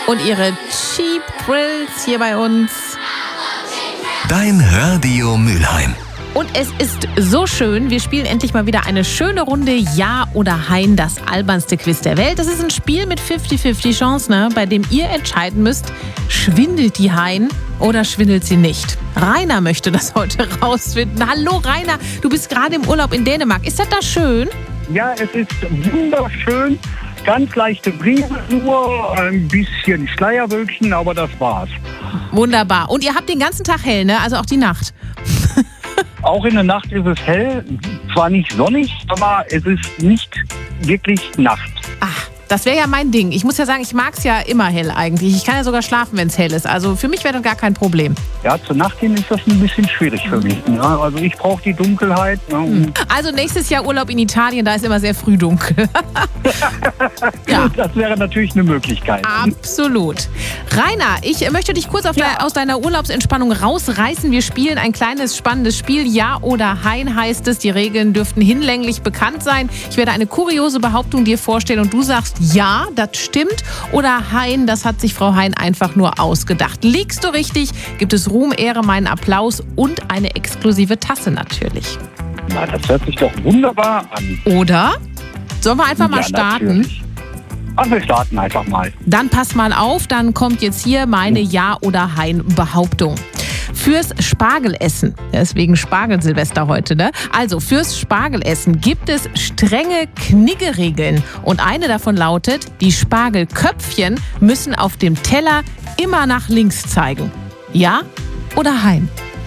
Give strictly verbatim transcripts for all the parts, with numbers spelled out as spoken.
und ihre Cheap Thrills hier bei uns. Dein Radio Mülheim. Und es ist so schön, wir spielen endlich mal wieder eine schöne Runde Ja oder Hein, das albernste Quiz der Welt. Das ist ein Spiel mit fünfzig fünfzig Chance, ne, bei dem ihr entscheiden müsst, schwindelt die Hein oder schwindelt sie nicht. Rainer möchte das heute rausfinden. Hallo Rainer, du bist gerade im Urlaub in Dänemark. Ist das da schön? Ja, es ist wunderschön. Ganz leichte Brise, nur ein bisschen Schleierwölkchen, aber das war's. Wunderbar. Und ihr habt den ganzen Tag hell, ne? Also auch die Nacht. Auch in der Nacht ist es hell, zwar nicht sonnig, aber es ist nicht wirklich Nacht. Ach, das wäre ja mein Ding. Ich muss ja sagen, ich mag es ja immer hell eigentlich. Ich kann ja sogar schlafen, wenn es hell ist. Also für mich wäre das gar kein Problem. Ja, zur Nacht hin ist das ein bisschen schwierig für mich. Ja, also ich brauche die Dunkelheit. Ja. Hm. Also nächstes Jahr Urlaub in Italien, da ist immer sehr früh dunkel. Ja. Das wäre natürlich eine Möglichkeit. Absolut. Rainer, ich möchte dich kurz auf Ja. der, aus deiner Urlaubsentspannung rausreißen. Wir spielen ein kleines, spannendes Spiel. Ja oder Hein heißt es. Die Regeln dürften hinlänglich bekannt sein. Ich werde eine kuriose Behauptung dir vorstellen und du sagst ja, das stimmt. Oder Hein, das hat sich Frau Hein einfach nur ausgedacht. Liegst du richtig, gibt es Ruhm, Ehre, meinen Applaus und eine exklusive Tasse natürlich. Na, das hört sich doch wunderbar an. Oder? Sollen wir einfach mal Ja, starten? natürlich. Ach, wir starten einfach mal. Dann pass mal auf, dann kommt jetzt hier meine Ja- oder Hein-Behauptung. Fürs Spargelessen, deswegen Spargelsilvester heute, ne? Also fürs Spargelessen gibt es strenge Kniggeregeln. Und eine davon lautet, die Spargelköpfchen müssen auf dem Teller immer nach links zeigen. Ja oder Hein?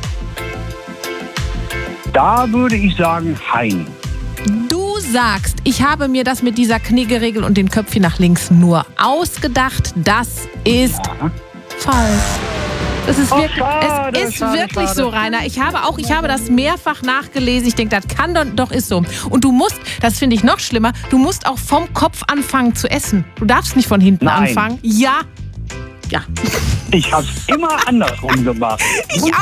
Da würde ich sagen Hein. Du sagst, ich habe mir das mit dieser Kniggeregel und den Köpfchen nach links nur ausgedacht. Das ist Ja. falsch. Es ist Oh, wirklich, schade, es ist schade, wirklich schade. so, Rainer. Ich habe auch, ich habe das mehrfach nachgelesen. Ich denke, das kann doch, doch ist so. Und du musst, das finde ich noch schlimmer, du musst auch vom Kopf anfangen zu essen. Du darfst nicht von hinten Nein. anfangen. Ja. Ja. Ich habe es immer andersrum gemacht. Ich